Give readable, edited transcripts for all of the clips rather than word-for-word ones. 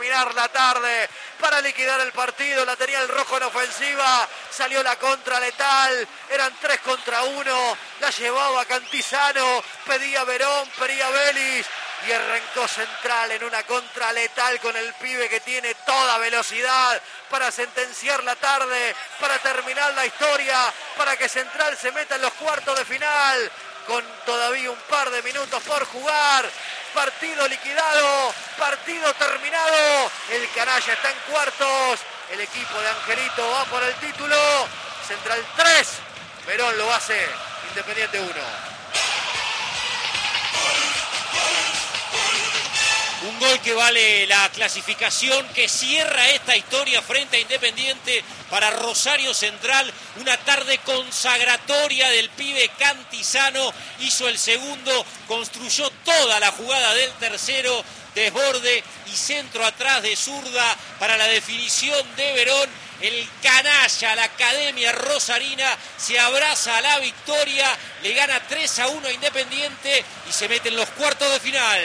terminar la tarde, para liquidar el partido. La tenía el rojo en ofensiva, salió la contra letal, eran 3 contra 1, la llevaba Cantizano, pedía Verón, pedía Vélez y arrancó Central en una contra letal con el pibe que tiene toda velocidad para sentenciar la tarde, para terminar la historia, para que Central se meta en los cuartos de final con todavía un par de minutos por jugar. Partido liquidado, partido terminado, el canalla está en cuartos, el equipo de Angelito va por el título. Central 3, Verón lo hace, Independiente 1. Un gol que vale la clasificación, que cierra esta historia frente a Independiente para Rosario Central. Una tarde consagratoria del pibe Cantizano. Hizo el segundo, construyó toda la jugada del tercero. Desborde y centro atrás de zurda para la definición de Verón. El canalla, la Academia Rosarina, se abraza a la victoria. Le gana 3-1 a Independiente y se mete en los cuartos de final.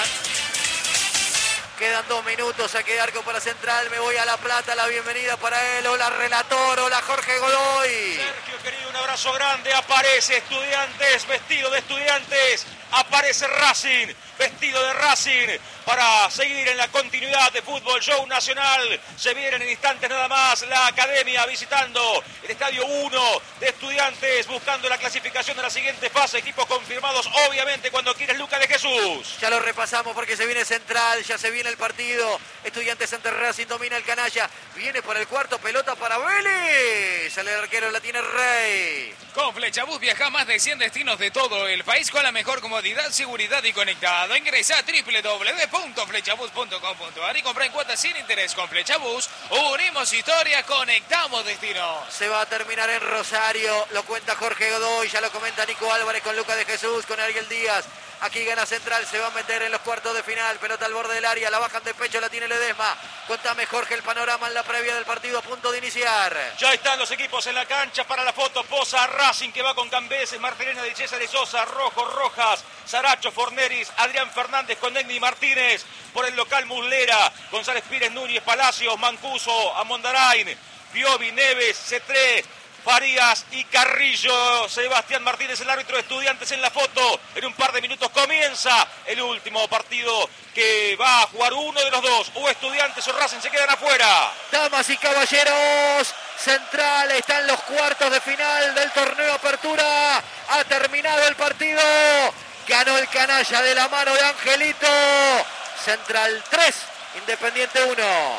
Quedan 2 minutos, saque de arco para Central, me voy a La Plata, la bienvenida para él, hola relator, hola Jorge Godoy. Sergio querido, un abrazo grande, aparece Estudiantes, vestido de Estudiantes, aparece Racing, vestido de Racing, para seguir en la continuidad de Fútbol Show Nacional. Se vienen en instantes nada más la Academia visitando el Estadio 1 de Estudiantes, buscando la clasificación de la siguiente fase. Equipos confirmados, obviamente, cuando quieres, Lucas de Jesús. Ya lo repasamos porque se viene Central, ya se viene el partido. Estudiantes ante Racing, domina el canalla. Viene por el cuarto, pelota para Vélez. Sale el arquero, la tiene Rey. Con Flechabús viaja a más de 100 destinos de todo el país con la mejor comodidad, seguridad y conectado. Ingresa a www.flechabús.com.ar y compra en cuotas sin interés. Con Flechabús unimos historia, conectamos destinos. Se va a terminar en Rosario, lo cuenta Jorge Godoy, ya lo comenta Nico Álvarez con Lucas de Jesús, con Ariel Díaz. Aquí gana Central, se va a meter en los cuartos de final, pelota al borde del área, la bajan de pecho, la tiene Ledesma. Contame, Jorge, el panorama en la previa del partido a punto de iniciar. Ya están los equipos en la cancha para la foto. Posa Racing, que va con Cambeses, Marcelena de César de Sosa, Rojo, Rojas, Saracho, Forneris, Adrián Fernández con Negni Martínez. Por el local Muslera, González Pires, Núñez, Palacios, Mancuso, Amondarain, Piovi, Neves, Cetré, Farías y Carrillo. Sebastián Martínez, el árbitro de Estudiantes, en la foto. En un par de minutos comienza el último partido que va a jugar uno de los dos. O Estudiantes o Racing se quedan afuera. Damas y caballeros, Central está en los cuartos de final del torneo Apertura. Ha terminado el partido. Ganó el canalla de la mano de Angelito. Central 3, Independiente 1.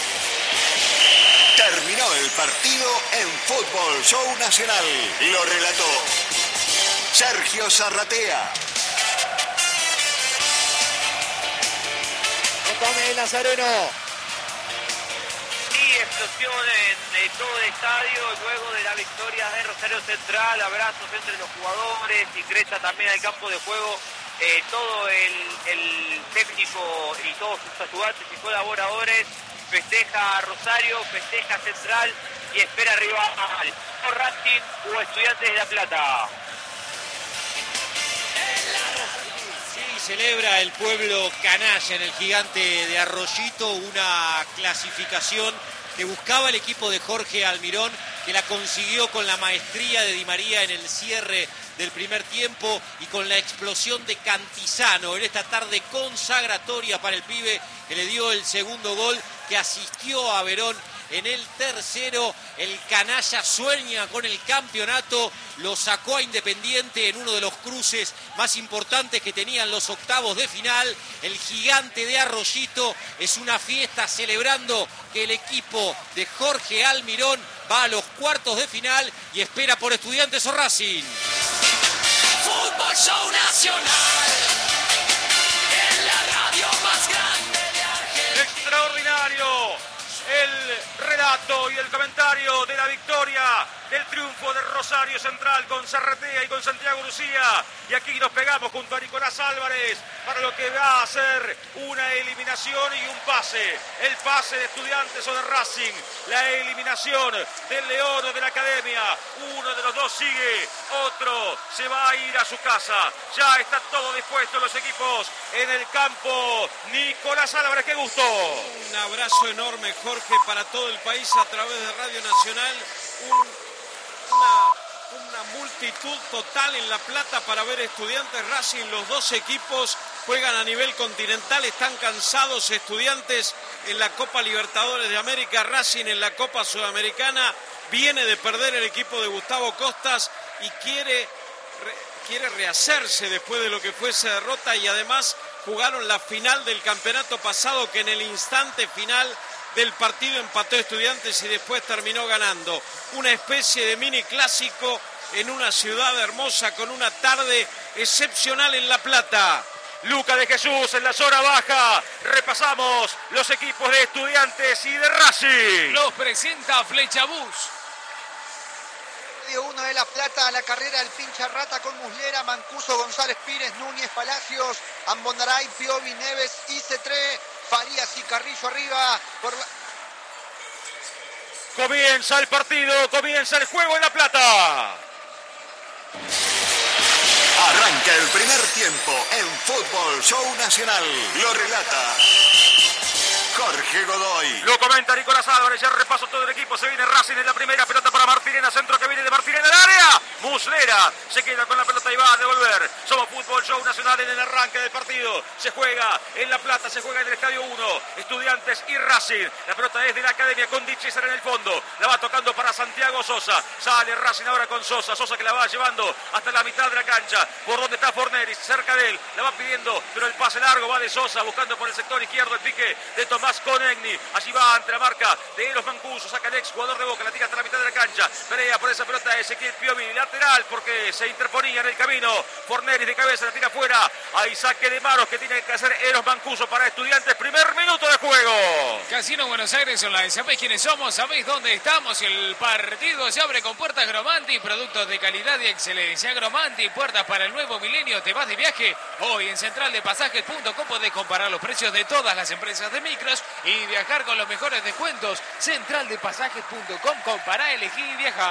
Terminó el partido en Fútbol Show Nacional. Lo relató Sergio Zarratea. Contame, Nazareno. Y explosión en todo el estadio luego de la victoria de Rosario Central. Abrazos entre los jugadores, ingresa también al campo de juego todo el técnico y todos sus ayudantes y colaboradores. Festeja Rosario, festeja Central y espera rival o Racing o Estudiantes de La Plata. Sí, celebra el pueblo canalla en el Gigante de Arroyito una clasificación que buscaba el equipo de Jorge Almirón, que la consiguió con la maestría de Di María en el cierre del primer tiempo y con la explosión de Cantizano en esta tarde consagratoria para el pibe, que le dio el segundo gol, que asistió a Verón en el tercero. El canalla sueña con el campeonato, lo sacó a Independiente en uno de los cruces más importantes que tenían los octavos de final. El Gigante de Arroyito es una fiesta celebrando que el equipo de Jorge Almirón va a los cuartos de final y espera por Estudiantes o Racing. Fútbol Show Nacional, en la radio más grande de Argentina. Extraordinario el relato y el comentario de la victoria del triunfo de Rosario Central con Zarratea y con Santiago Lucía. Y aquí nos pegamos junto a Nicolás Álvarez para lo que va a ser una eliminación y un pase. El pase de Estudiantes o de Racing. La eliminación del León o de la Academia. Uno de los dos sigue, otro se va a ir a su casa. Ya está todo dispuesto, los equipos en el campo. Nicolás Álvarez, qué gusto. Un abrazo enorme, Jorge, para todo el país a través de Radio Nacional. Una multitud total en La Plata para ver Estudiantes Racing. Los dos equipos juegan a nivel continental, están cansados. Estudiantes en la Copa Libertadores de América, Racing en la Copa Sudamericana. Viene de perder el equipo de Gustavo Costas y quiere rehacerse después de lo que fue esa derrota, y además jugaron la final del campeonato pasado, que en el instante final del partido empató Estudiantes y después terminó ganando. Una especie de mini clásico en una ciudad hermosa con una tarde excepcional en La Plata. Luca de Jesús en la zona baja. Repasamos los equipos de Estudiantes y de Racing. Los presenta Flechabús. 1 de La Plata, a la carrera el pincha rata con Muslera, Mancuso, González Pires, Núñez, Palacios, Ambondaray, Piovi, Neves, Icetré, Farías y Carrillo arriba. Comienza el partido, comienza el juego en La Plata. Arranca el primer tiempo en Fútbol Show Nacional. Lo relata Jorge Godoy. Lo comenta Nicolás Álvarez. Ya repaso todo el equipo. Se viene Racing en la primera. Pelota para Martirena. Centro que viene de Martirena al área. Muslera se queda con la pelota y va a devolver. Somos Fútbol Show Nacional en el arranque del partido. Se juega en La Plata. Se juega en el Estadio 1. Estudiantes y Racing. La pelota es de la Academia con Di César en el fondo. La va tocando para Santiago Sosa. Sale Racing ahora con Sosa. Sosa que la va llevando hasta la mitad de la cancha. Por donde está Forneris. Cerca de él. La va pidiendo. Pero el pase largo va de Sosa. Buscando por el sector izquierdo el pique de Tomás Conegni. Allí va ante la marca de Eros Mancuso. Saca el ex jugador de Boca. La tira hasta la mitad de la cancha. Pelea por esa pelota de Ezequiel Piovi. Lateral porque se interponía en el camino. Forneris de cabeza. La tira fuera. Hay saque de manos que tiene que hacer Eros Mancuso para Estudiantes. Primer minuto de juego. Casino Buenos Aires Online. ¿Sabéis quiénes somos? ¿Sabéis dónde estamos? El partido se abre con puertas Gromanti. Productos de calidad y excelencia. Gromanti. Puertas para el nuevo milenio. ¿Te vas de viaje? Hoy en centraldepasajes.com podés comparar los precios de todas las empresas de micros y viajar con los mejores descuentos. Centraldepasajes.com. Compará, elegí y viaja.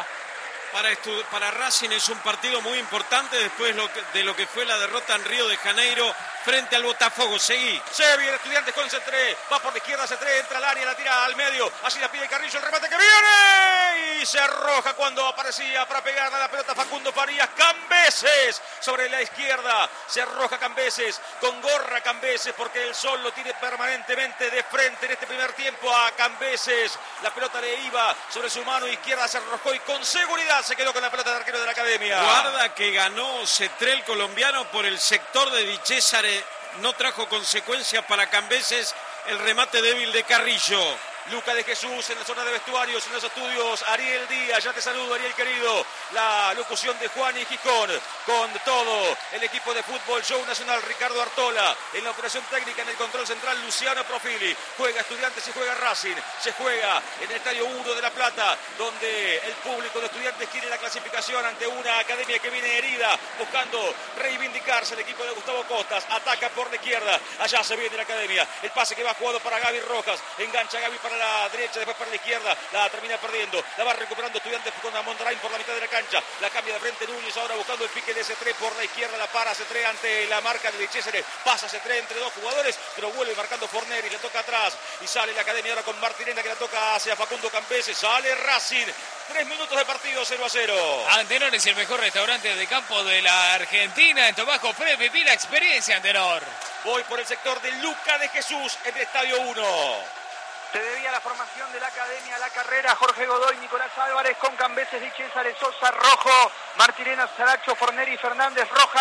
Para Racing es un partido muy importante después de lo que fue la derrota en Río de Janeiro frente al Botafogo. Seguí. Se viene Estudiantes con C3. Va por la izquierda C3. Entra al área. La tira al medio. Así la pide Carrillo. El remate que viene. Y se arroja cuando aparecía para pegarle a la pelota Facundo Farías. Cambeses sobre la izquierda. Se arroja Cambeses. Con gorra Cambeses porque el sol lo tiene permanentemente de frente en este primer tiempo a Cambeses. La pelota le iba sobre su mano izquierda. Se arrojó y con seguridad se quedó con la pelota de arquero de la Academia. Guarda que ganó Cetré, el colombiano, por el sector de Di César. No trajo consecuencias para Cambeses el remate débil de Carrillo. Luca de Jesús en la zona de vestuarios, en los estudios. Ariel Díaz, ya te saludo, Ariel querido. La locución de Juan y Gijón con todo el equipo de Fútbol Show Nacional. Ricardo Artola en la operación técnica, en el control central Luciano Profili. Juega Estudiantes y juega Racing. Se juega en el Estadio 1 de La Plata, donde el público de Estudiantes quiere la clasificación ante una Academia que viene herida, buscando reivindicarse. El equipo de Gustavo Costas ataca por la izquierda. Allá se viene la Academia. El pase que va jugado para Gaby Rojas. Engancha Gaby para la derecha, después para la izquierda, la termina perdiendo, la va recuperando Estudiantes con Amondarain por la mitad de la cancha, la cambia de frente Núñez, ahora buscando el pique de C3 por la izquierda, la para C3 ante la marca de César, pasa C3 entre dos jugadores, pero vuelve marcando Forneri, le toca atrás y sale la Academia ahora con Martirena que la toca hacia Facundo Cambeses, sale Racing, 3 minutos de partido, 0-0. Antenor es el mejor restaurante de campo de la Argentina, en Tobajo Fred, viví la experiencia, Antenor. Voy por el sector de Luca de Jesús en el Estadio 1. Se debía la formación de la Academia, la carrera, Jorge Godoy, Nicolás Álvarez con Cambeses, Di César, Sosa, Rojo, Martirena, Saracho, Forneri, Fernández, Rojas,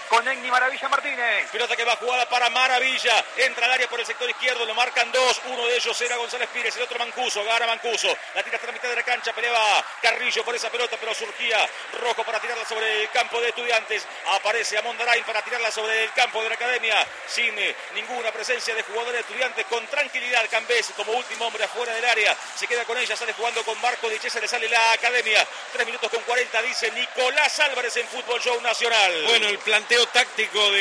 con Egni Maravilla Martínez. Pelota que va jugada para Maravilla. Entra al área por el sector izquierdo. Lo marcan dos. Uno de ellos era González Pires. El otro Mancuso. Gana Mancuso. La tira hasta la mitad de la cancha. Peleaba Carrillo por esa pelota, pero surgía Rojo para tirarla sobre el campo de Estudiantes. Aparece Amondarain para tirarla sobre el campo de la Academia. Sin ninguna presencia de jugadores de Estudiantes. Con tranquilidad Cambés como último hombre afuera del área. Se queda con ella. Sale jugando con Marco Di Cesa. Le sale la Academia. 3 minutos con 40. Dice Nicolás Álvarez en Fútbol Show Nacional. Bueno, el planteo táctico de